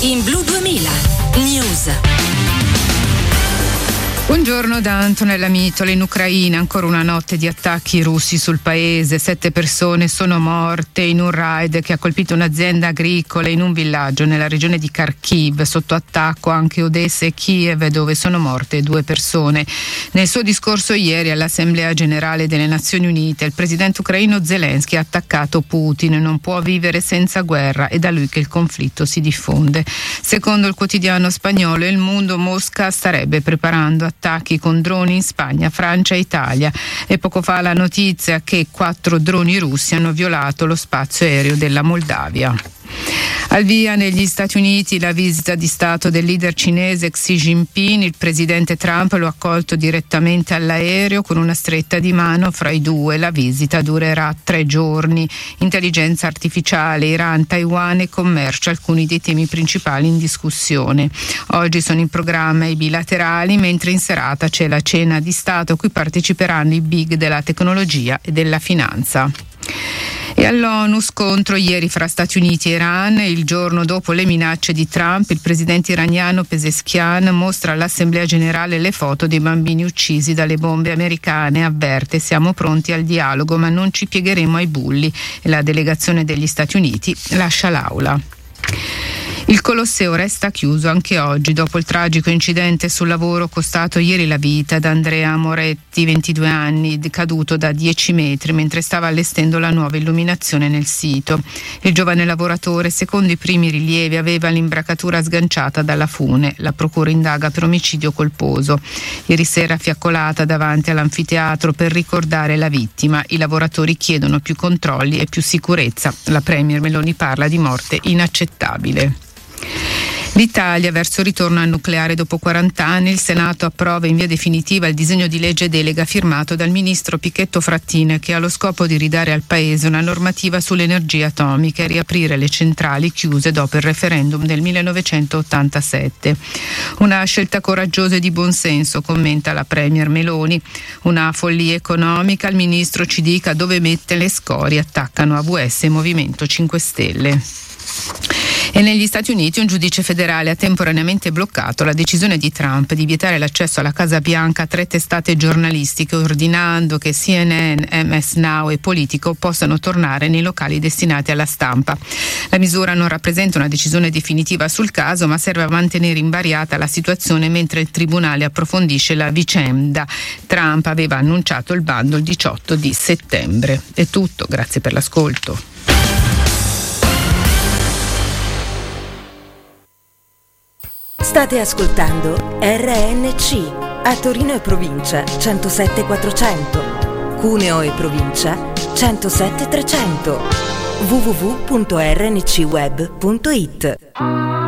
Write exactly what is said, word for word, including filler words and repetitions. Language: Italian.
in Blu duemila News. Buongiorno da Antonella Mitola. In Ucraina ancora una notte di attacchi russi sul paese. Sette persone sono morte in un raid che ha colpito un'azienda agricola in un villaggio nella regione di Kharkiv. Sotto attacco anche Odessa e Kiev, dove sono morte due persone. Nel suo discorso ieri all'Assemblea Generale delle Nazioni Unite, il presidente ucraino Zelensky ha attaccato Putin. Non può vivere senza guerra, è da lui che il conflitto si diffonde. Secondo il quotidiano spagnolo El Mundo, Mosca starebbe preparando attacchi con droni in Spagna, Francia e Italia. E poco fa la notizia che quattro droni russi hanno violato lo spazio aereo della Moldavia. Al via negli Stati Uniti la visita di Stato del leader cinese Xi Jinping. Il presidente Trump lo ha accolto direttamente all'aereo con una stretta di mano fra i due. La visita durerà tre giorni. Intelligenza artificiale, Iran, Taiwan e commercio, alcuni dei temi principali in discussione. Oggi sono in programma i bilaterali, mentre in serata c'è la cena di Stato a cui parteciperanno i big della tecnologia e della finanza. E all'ONU scontro ieri fra Stati Uniti e Iran. Il giorno dopo le minacce di Trump, il presidente iraniano Pezeshkian mostra all'Assemblea Generale le foto dei bambini uccisi dalle bombe americane. Avverte: siamo pronti al dialogo ma non ci piegheremo ai bulli. E la delegazione degli Stati Uniti lascia l'aula. Il Colosseo resta chiuso anche oggi dopo il tragico incidente sul lavoro costato ieri la vita ad Andrea Moretti, ventidue anni, caduto da dieci metri mentre stava allestendo la nuova illuminazione nel sito. Il giovane lavoratore, secondo i primi rilievi, aveva l'imbracatura sganciata dalla fune. La procura indaga per omicidio colposo. Ieri sera fiaccolata davanti all'anfiteatro per ricordare la vittima. I lavoratori chiedono più controlli e più sicurezza. La Premier Meloni parla di morte inaccettabile. L'Italia verso il ritorno al nucleare dopo quaranta anni. Il Senato approva in via definitiva il disegno di legge delega firmato dal ministro Pichetto Fratin, che ha lo scopo di ridare al Paese una normativa sull'energia atomica e riaprire le centrali chiuse dopo il referendum del millenovecentottantasette. Una scelta coraggiosa e di buonsenso, commenta la Premier Meloni. Una follia economica, il ministro ci dica dove mette le scorie, attaccano A V S e Movimento cinque Stelle. E negli Stati Uniti un giudice federale ha temporaneamente bloccato la decisione di Trump di vietare l'accesso alla Casa Bianca a tre testate giornalistiche, ordinando che C N N, M S Now e Politico possano tornare nei locali destinati alla stampa. La misura non rappresenta una decisione definitiva sul caso, ma serve a mantenere invariata la situazione mentre il tribunale approfondisce la vicenda. Trump aveva annunciato il bando il diciotto di settembre. È tutto, grazie per l'ascolto. State ascoltando R N C, a Torino e provincia centosette quattrocento, Cuneo e provincia centosette trecento, w w w punto r n c web punto i t.